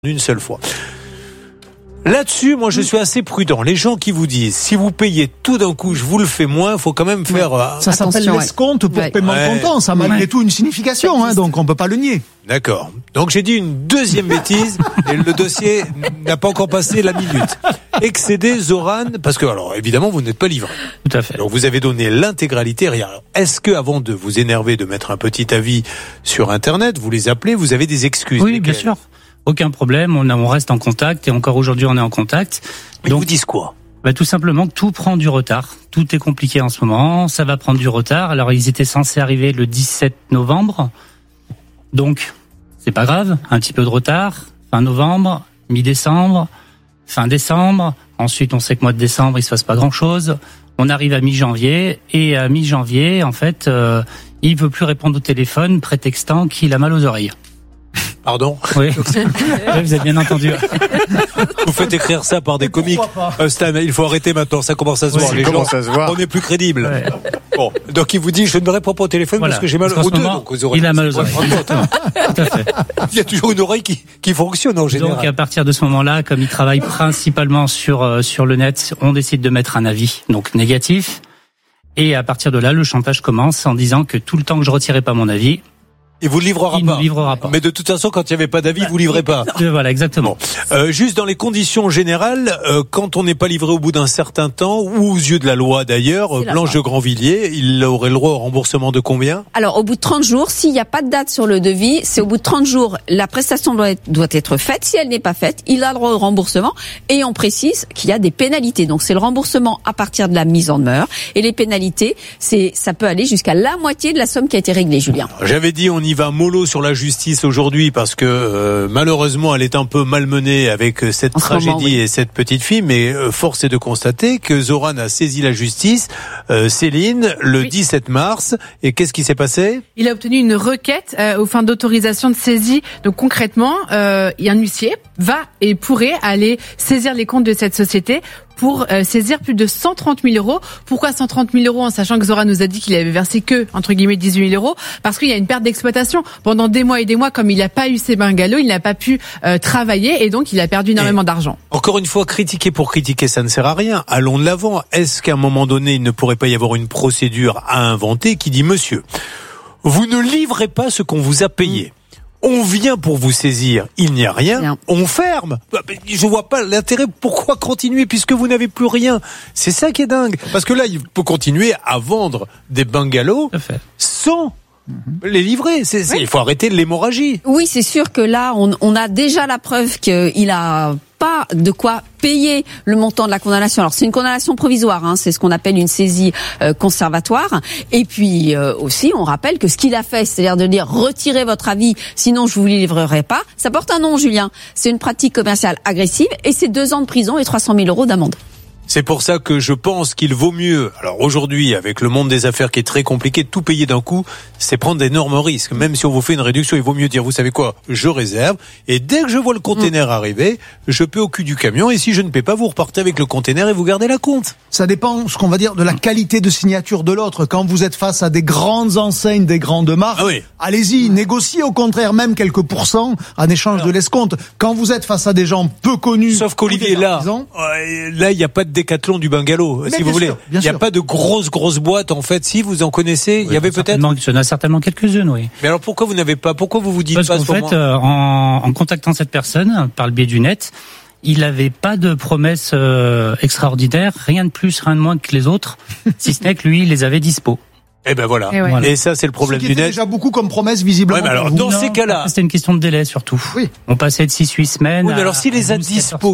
Une seule fois. Là-dessus, moi, je suis assez prudent. Les gens qui vous disent, si vous payez tout d'un coup, je vous le fais moins, faut quand même faire... Ça s'appelle l'escompte pour paiement comptant. Ça a malgré tout une signification, donc on peut pas le nier. D'accord. Donc j'ai dit une deuxième bêtise et le dossier n'a pas encore passé la minute. Excédé Zoran, parce que, alors, évidemment, vous n'êtes pas livré. Tout à fait. Donc vous avez donné l'intégralité. Alors, est-ce que, avant de vous énerver, de mettre un petit avis sur Internet, vous les appelez, vous avez des excuses? Oui, bien sûr. Aucun problème, on reste en contact et encore aujourd'hui on est en contact. Mais donc, ils vous disent quoi? Tout simplement que tout prend du retard. Tout est compliqué en ce moment, ça va prendre du retard. Alors ils étaient censés arriver le 17 novembre, donc c'est pas grave, un petit peu de retard. Fin novembre, mi-décembre, fin décembre. Ensuite on sait que mois de décembre il se passe pas grand-chose. On arrive à mi-janvier et à mi-janvier en fait il veut plus répondre au téléphone prétextant qu'il a mal aux oreilles. Pardon? Oui, vous avez bien entendu. Vous faites écrire ça par des comiques. Stan, il faut arrêter maintenant, ça commence à se voir. Les gens, on n'est plus crédible. Ouais. Bon, donc il vous dit, je ne me réponds pas au téléphone parce que j'ai mal aux deux. Donc aux oreilles. Il a mal aux oreilles. Tout à fait. Il y a toujours une oreille qui fonctionne en général. Donc à partir de ce moment-là, comme il travaille principalement sur le net, on décide de mettre un avis, donc négatif. Et à partir de là, le chantage commence en disant que tout le temps que je retirerai pas mon avis, il vous livrera pas. Il livrera pas. Mais de toute façon, quand il n'y avait pas d'avis, vous livrez pas. Voilà, exactement. Bon. Juste dans les conditions générales, quand on n'est pas livré au bout d'un certain temps, ou aux yeux de la loi d'ailleurs, Blanche de Grandvilliers, il aurait le droit au remboursement de combien? Alors, au bout de 30 jours, s'il n'y a pas de date sur le devis, c'est au bout de 30 jours, la prestation doit être faite. Si elle n'est pas faite, il a le droit au remboursement. Et on précise qu'il y a des pénalités. Donc, c'est le remboursement à partir de la mise en demeure. Et les pénalités, ça peut aller jusqu'à la moitié de la somme qui a été réglée, Julien. J'avais dit, on y va mollo sur la justice aujourd'hui parce que malheureusement elle est un peu malmenée avec cette tragédie et cette petite fille, mais force est de constater que Zoran a saisi la justice, Céline, le 17 mars, et qu'est-ce qui s'est passé? Il a obtenu une requête aux fins d'autorisation de saisie. Donc concrètement, un huissier va et pourrait aller saisir les comptes de cette société pour saisir plus de 130 000 euros. Pourquoi 130 000 euros en sachant que Zoran nous a dit qu'il avait versé que, entre guillemets, 18 000 euros? Parce qu'il y a une perte d'exploitation. Pendant des mois et des mois, comme il n'a pas eu ses bungalows, il n'a pas pu travailler et donc il a perdu énormément d'argent. Encore une fois, critiquer pour critiquer, ça ne sert à rien. Allons de l'avant. Est-ce qu'à un moment donné, il ne pourrait pas y avoir une procédure à inventer qui dit, monsieur, vous ne livrez pas ce qu'on vous a payé. On vient pour vous saisir, il n'y a rien, on ferme. Je vois pas l'intérêt, pourquoi continuer puisque vous n'avez plus rien. C'est ça qui est dingue. Parce que là, il peut continuer à vendre des bungalows sans les livrer. Il faut arrêter l'hémorragie. Oui, c'est sûr que là, on a déjà la preuve qu'il a pas de quoi payer le montant de la condamnation. Alors c'est une condamnation provisoire, c'est ce qu'on appelle une saisie conservatoire. Et puis aussi, on rappelle que ce qu'il a fait, c'est-à-dire de dire retirez votre avis, sinon je vous le livrerai pas, ça porte un nom, Julien. C'est une pratique commerciale agressive et c'est 2 ans de prison et 300 000 euros d'amende. C'est pour ça que je pense qu'il vaut mieux, alors aujourd'hui, avec le monde des affaires qui est très compliqué, tout payer d'un coup, c'est prendre d'énormes risques. Même si on vous fait une réduction, il vaut mieux dire, vous savez quoi, je réserve, et dès que je vois le container arriver, je paie au cul du camion, et si je ne paie pas, vous repartez avec le container et vous gardez la compte. Ça dépend, ce qu'on va dire, de la qualité de signature de l'autre. Quand vous êtes face à des grandes enseignes, des grandes marques, allez-y, négociez au contraire même quelques pourcents en échange de l'escompte. Quand vous êtes face à des gens peu connus... Sauf qu'Olivier, là, il n'y a pas de décathlon du bungalow, si vous voulez. Il n'y a pas de grosses boîtes, en fait. Si vous en connaissez, il y avait peut-être... Il y en a certainement quelques-unes, oui. Mais alors pourquoi vous n'avez pas, pourquoi vous vous dites pas... Parce qu'en fait, en contactant cette personne, par le biais du net, il n'avait pas de promesses extraordinaires, rien de plus, rien de moins que les autres, si ce n'est que lui, il les avait dispo. Et ben voilà. Et ça, c'est le problème du net. Déjà beaucoup comme promesse, visiblement. Mais alors, dans ces cas-là. C'était une question de délai, surtout. Oui. On passait de 6-8 semaines. Oui, mais alors, s'il les a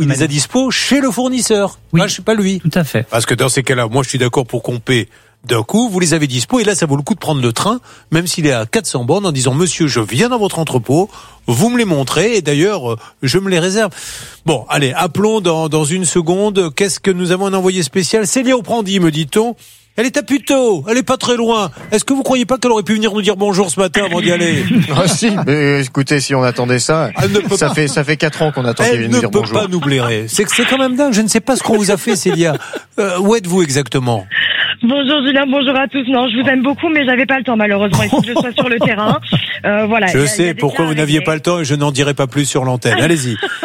dispo chez le fournisseur. Oui. Je sais pas lui. Tout à fait. Parce que dans ces cas-là, moi, je suis d'accord pour qu'on paie d'un coup, vous les avez dispo, et là, ça vaut le coup de prendre le train, même s'il est à 400 bornes, en disant, monsieur, je viens dans votre entrepôt, vous me les montrez, et d'ailleurs, je me les réserve. Bon, allez, appelons dans une seconde. Qu'est-ce que nous avons un envoyé spécial? Célia Oprandi, me dit-on. Elle est à Puteaux. Elle est pas très loin. Est-ce que vous croyez pas qu'elle aurait pu venir nous dire bonjour ce matin avant d'y aller? Ah si, mais écoutez, si on attendait ça, ça fait 4 ans qu'on attend qu'elle vienne nous dire bonjour. Elle ne peut pas nous blairer. C'est quand même dingue. Je ne sais pas ce qu'on vous a fait, Célia. Où êtes-vous exactement? Bonjour Julien, bonjour à tous. Non, je vous aime beaucoup, mais j'avais pas le temps malheureusement. Il faut que je sois sur le terrain. Voilà. Je sais pourquoi vous n'aviez pas le temps et je n'en dirai pas plus sur l'antenne. Allez-y.